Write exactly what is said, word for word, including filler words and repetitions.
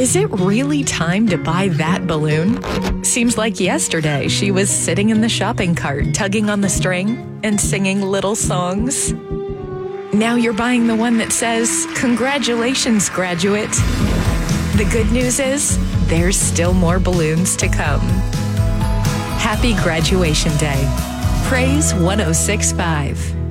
Is it really time to buy that balloon? Seems like yesterday she was sitting in the shopping cart, tugging on the string and singing little songs. Now you're buying the one that says, "Congratulations, graduate." The good news is, there's still more balloons to come. Happy graduation day. Praise one oh six point five.